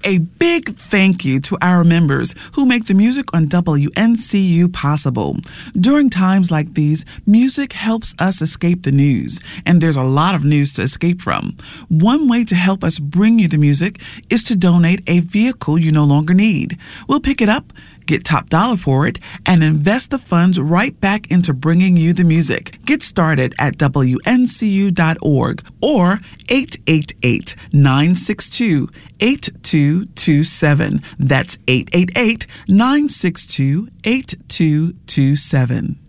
A big thank you to our members who make the music on WNCU possible. During times like these, music helps us escape the news, and there's a lot of news to escape from. One way to help us bring you the music is to donate a vehicle you no longer need. We'll pick it up, get top dollar for it, and invest the funds right back into bringing you the music. Get started at WNCU.org or 888-962-8227. That's 888-962-8227.